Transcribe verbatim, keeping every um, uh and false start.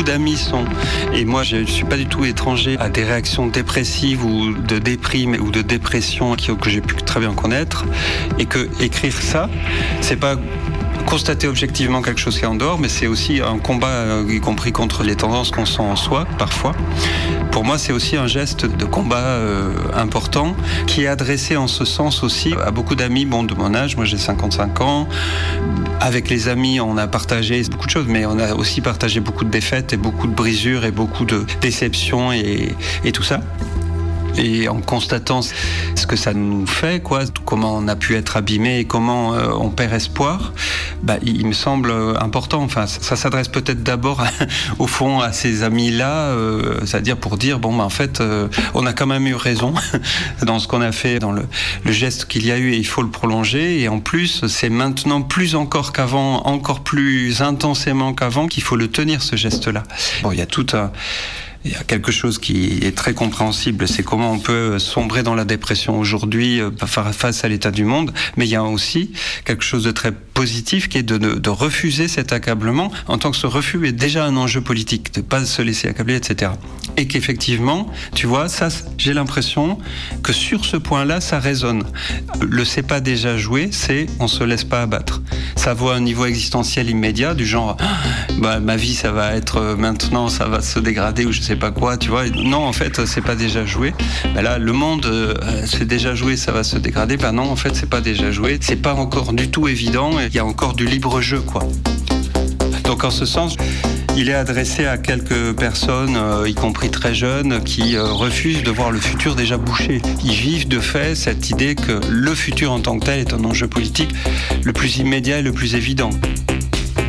d'amis sont, et moi je ne suis pas du tout étranger à des réactions dépressives ou de déprime ou de dépression que j'ai pu très bien connaître, et que écrire ça, c'est pas constater objectivement quelque chose qui est en dehors, mais c'est aussi un combat, y compris contre les tendances qu'on sent en soi, parfois. Pour moi, c'est aussi un geste de combat euh, important, qui est adressé en ce sens aussi à beaucoup d'amis, bon, de mon âge. Moi, j'ai cinquante-cinq ans. Avec les amis, on a partagé beaucoup de choses, mais on a aussi partagé beaucoup de défaites et beaucoup de brisures et beaucoup de déceptions et, et tout ça. Et en constatant ce que ça nous fait, quoi, comment on a pu être abîmé et comment euh, on perd espoir, bah, il me semble important. Enfin, ça, ça s'adresse peut-être d'abord, à, au fond, à ces amis-là, euh, c'est-à-dire pour dire, bon, bah, en fait, euh, on a quand même eu raison dans ce qu'on a fait, dans le, le geste qu'il y a eu, et il faut le prolonger. Et en plus, c'est maintenant plus encore qu'avant, encore plus intensément qu'avant, qu'il faut le tenir, ce geste-là. Bon, il y a tout un... Il y a quelque chose qui est très compréhensible, c'est comment on peut sombrer dans la dépression aujourd'hui face à l'état du monde, mais il y a aussi quelque chose de très positif qui est de, de, de refuser cet accablement, en tant que ce refus est déjà un enjeu politique, de ne pas se laisser accabler, et cetera. Et qu'effectivement, tu vois, ça, j'ai l'impression que sur ce point-là, ça résonne. Le c'est pas déjà joué, c'est on se laisse pas abattre. Ça vaut un niveau existentiel immédiat, du genre, bah, ma vie, ça va être maintenant, ça va se dégrader, ou je sais pas quoi, tu vois. Non, en fait, c'est pas déjà joué. Ben là, le monde, euh, c'est déjà joué, ça va se dégrader. Ben non, en fait, c'est pas déjà joué. C'est pas encore du tout évident. Il y a encore du libre jeu, quoi. Donc, en ce sens, il est adressé à quelques personnes, euh, y compris très jeunes, qui euh, refusent de voir le futur déjà bouché. Ils vivent de fait cette idée que le futur en tant que tel est un enjeu politique le plus immédiat et le plus évident.